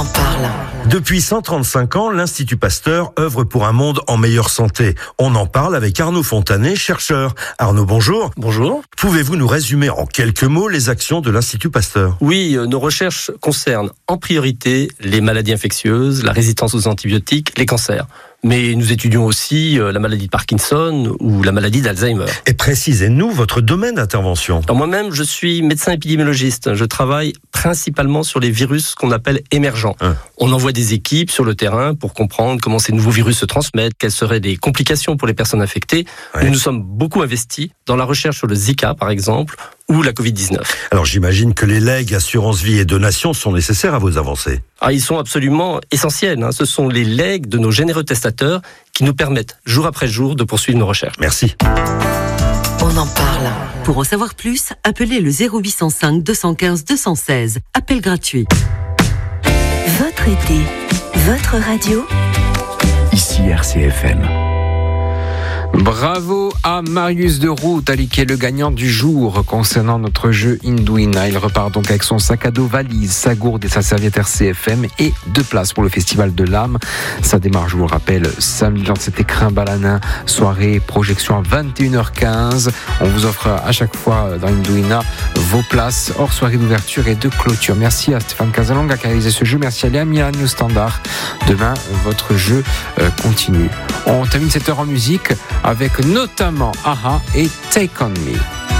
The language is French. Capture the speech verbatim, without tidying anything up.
en parle. Depuis cent trente-cinq ans, l'Institut Pasteur œuvre pour un monde en meilleure santé. On en parle avec Arnaud Fontanet, chercheur. Arnaud, bonjour. Bonjour. Pouvez-vous nous résumer en quelques mots les actions de l'Institut Pasteur ? Oui, nos recherches concernent en priorité les maladies infectieuses, la résistance aux antibiotiques, les cancers. Mais nous étudions aussi la maladie de Parkinson ou la maladie d'Alzheimer. Et précisez-nous votre domaine d'intervention. Alors moi-même, je suis médecin épidémiologiste. Je travaille principalement sur les virus qu'on appelle émergents. Hein. On envoie des équipes sur le terrain pour comprendre comment ces nouveaux virus se transmettent, quelles seraient les complications pour les personnes infectées. Ouais. Nous nous sommes beaucoup investis dans la recherche sur le Zika, par exemple, ou la covid dix-neuf. Alors j'imagine que les legs, assurance vie et donations sont nécessaires à vos avancées. Ah, ils sont absolument essentiels. Hein. Ce sont les legs de nos généreux testateurs qui nous permettent, jour après jour, de poursuivre nos recherches. Merci. On en parle. Pour en savoir plus, appelez le zéro huit cent cinq deux cent quinze deux cent seize. Appel gratuit. Votre été, votre radio. Ici R C F M. Bravo à Marius de Routali qui est le gagnant du jour concernant notre jeu Indouina. Il repart donc avec son sac à dos valise, sa gourde et sa serviette R C F M et deux places pour le Festival de l'âme. Ça démarre, je vous le rappelle, samedi dans cet écrin balanin, soirée, projection à vingt et une heures quinze. On vous offre à chaque fois dans Indouina vos places hors soirée d'ouverture et de clôture. Merci à Stéphane Casalonga qui a réalisé ce jeu. Merci à Léa Milan New Standard. Demain, votre jeu euh, continue. On termine cette heure en musique avec notamment Aha et Take On Me.